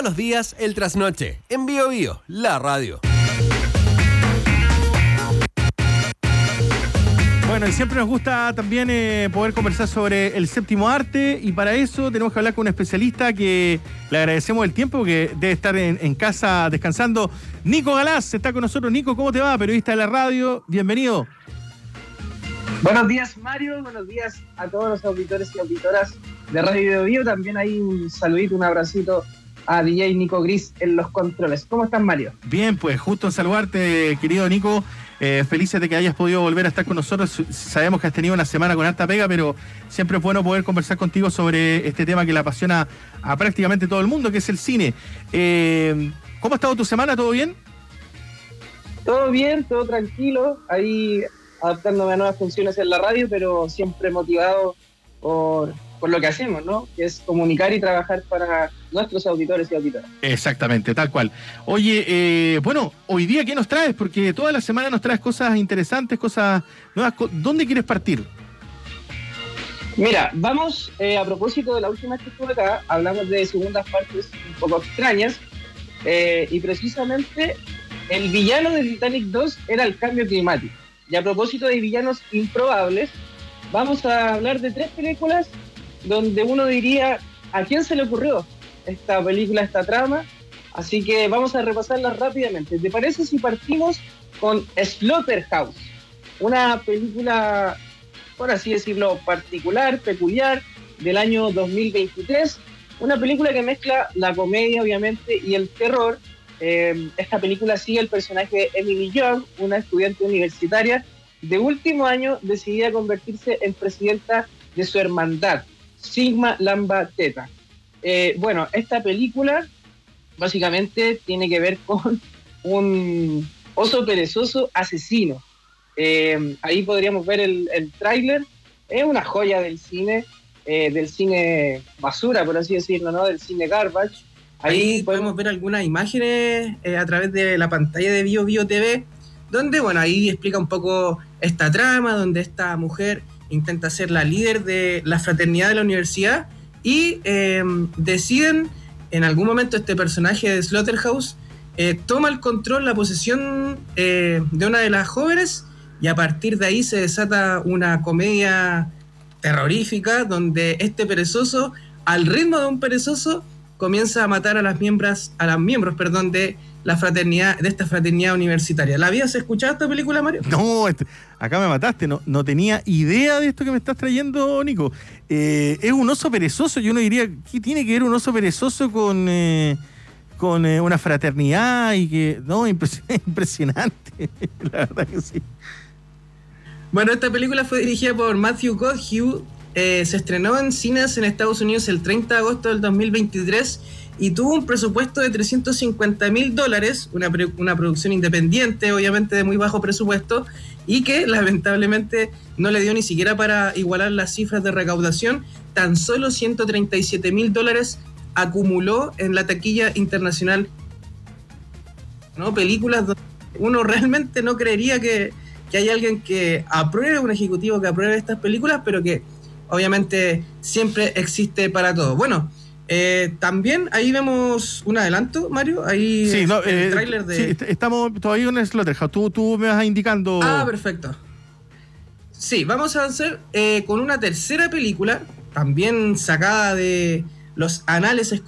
Todos los días el trasnoche, en Bio Bio, la radio. Bueno, y siempre nos gusta también poder conversar sobre el séptimo arte, y para eso tenemos que hablar con un especialista que le agradecemos el tiempo, que debe estar en casa descansando. Nico Galaz está con nosotros. Nico, ¿cómo te va? Periodista de la radio, bienvenido. Buenos días, Mario, buenos días a todos los auditores y auditoras de Radio Bio Bio. También hay un saludito, un abracito a DJ Nico Gris en los controles. ¿Cómo estás, Mario? Bien, pues justo en saludarte, querido Nico. Felices de que hayas podido volver a estar con nosotros. Sabemos que has tenido una semana con harta pega, pero siempre es bueno poder conversar contigo sobre este tema que le apasiona a prácticamente todo el mundo, que es el cine. ¿Cómo ha estado tu semana? ¿Todo bien? Todo bien, todo tranquilo. Ahí adaptándome a nuevas funciones en la radio, pero siempre motivado por lo que hacemos, ¿no? Que es comunicar y trabajar para nuestros auditores y auditoras. Exactamente, tal cual. Oye, bueno, hoy día, ¿qué nos traes? Porque toda la semana nos traes cosas interesantes, cosas nuevas. ¿Dónde quieres partir? Mira, vamos, a propósito de la última que estuve acá, hablamos de segundas partes un poco extrañas, y precisamente el villano de Titanic 2 era el cambio climático. Y a propósito de villanos improbables, vamos a hablar de 3 películas donde uno diría, ¿a quién se le ocurrió esta película, esta trama? Así que vamos a repasarlas rápidamente. ¿Te parece si partimos con Slaughterhouse? Una película, por así decirlo, particular, peculiar, del año 2023. Una película que mezcla la comedia, obviamente, y el terror. Esta película sigue el personaje de Emily Young, una estudiante universitaria de último año decidida a convertirse en presidenta de su hermandad, Sigma Lambda Theta. Bueno, esta película básicamente tiene que ver con un oso perezoso asesino. Ahí podríamos ver el tráiler. Es una joya del cine basura, por así decirlo, ¿no? Del cine garbage. Ahí podemos ver algunas imágenes a través de la pantalla de Bio Bio TV, donde, bueno, ahí explica un poco esta trama, donde esta mujer intenta ser la líder de la fraternidad de la universidad y deciden, en algún momento este personaje de Slaughterhouse toma el control, la posesión de una de las jóvenes, y a partir de ahí se desata una comedia terrorífica donde este perezoso, al ritmo de un perezoso, comienza a matar a los miembros de la fraternidad, de esta fraternidad universitaria. ¿La habías escuchado esta película, Mario? No, acá me mataste, no tenía idea de esto que me estás trayendo, Nico. Es un oso perezoso, yo no diría, ¿qué tiene que ver un oso perezoso con una fraternidad? Y que, no, impresionante, la verdad que sí. Bueno, esta película fue dirigida por Matthew Godhue. Se estrenó en cines en Estados Unidos el 30 de agosto del 2023 y tuvo un presupuesto de $350,000, una producción independiente, obviamente de muy bajo presupuesto, y que lamentablemente no le dio ni siquiera para igualar las cifras de recaudación. Tan solo $137,000 acumuló en la taquilla internacional, ¿no? Películas donde uno realmente no creería que hay alguien que apruebe, un ejecutivo que apruebe estas películas, pero que obviamente siempre existe para todo. Bueno, también ahí vemos un adelanto, Mario, ahí sí, el tráiler de... Sí, estamos todavía en Slaughterhouse, tú me vas indicando... Ah, perfecto. Sí, vamos a hacer con una tercera película, también sacada de los anales